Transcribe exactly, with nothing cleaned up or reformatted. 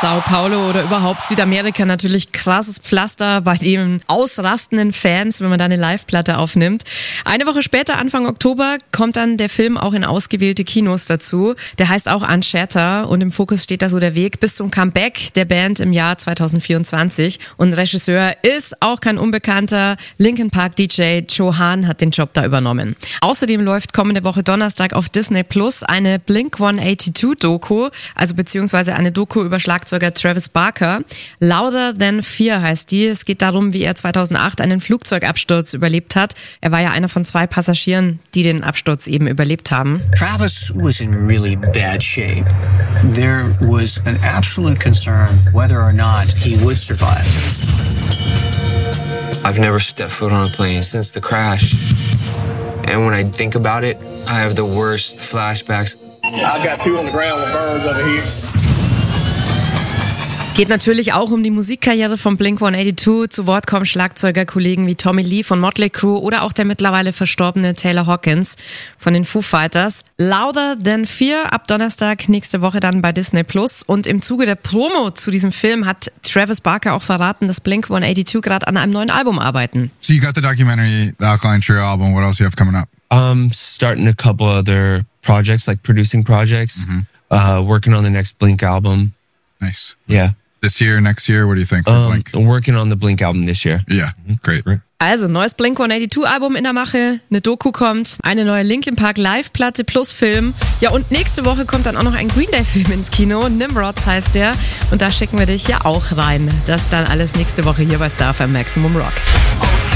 Sao Paulo oder überhaupt Südamerika natürlich krasses Pflaster bei den ausrastenden Fans, wenn man da eine Live-Platte aufnimmt. Eine Woche später, Anfang Oktober, kommt dann der Film auch in ausgewählte Kinos dazu. Der heißt auch Unshatter und im Fokus steht da so der Weg bis zum Comeback der Band im Jahr zwanzig vierundzwanzig. Und Regisseur ist auch kein Unbekannter. Linkin Park D J Joe Hahn hat den Job da übernommen. Außerdem läuft kommende Woche Donnerstag auf Disney Plus eine Blink hundertzweiundachtzig Doku, also beziehungsweise eine Doku über Schlagzeuger Travis Barker. Louder Than Fear heißt die. Es geht darum, wie er zweitausendacht einen Flugzeugabsturz überlebt hat. Er war ja einer von zwei Passagieren, die den Absturz eben überlebt haben. Travis was in really bad shape. There was an absolute concern whether or not he would survive. I've never stepped foot on a plane since the crash. And when I think about it, I have the worst flashbacks. I've got two on the ground with burns over here. Geht natürlich auch um die Musikkarriere von Blink hundertzweiundachtzig. Zu Wort kommen Schlagzeugerkollegen wie Tommy Lee von Motley Crue oder auch der mittlerweile verstorbene Taylor Hawkins von den Foo Fighters. Louder Than Fear ab Donnerstag nächste Woche dann bei Disney Plus. Und im Zuge der Promo zu diesem Film hat Travis Barker auch verraten, dass Blink hundertzweiundachtzig gerade an einem neuen Album arbeiten. So you got the documentary, the Alkaline Trio album. What else do you have coming up? Um, starting a couple other projects, like producing projects. Mm-hmm. Uh, working on the next Blink album. Nice. Yeah. This year, next year, what do you think for um, Blink? I'm working on the Blink album this year. Yeah, great. great. Also, neues Blink hundertzweiundachtzig Album in der Mache, eine Doku kommt, eine neue Linkin Park Live-Platte plus Film. Ja, und nächste Woche kommt dann auch noch ein Green Day-Film ins Kino, Nimrods heißt der. Und da schicken wir dich ja auch rein. Das dann alles nächste Woche hier bei Star F M Maximum Rock.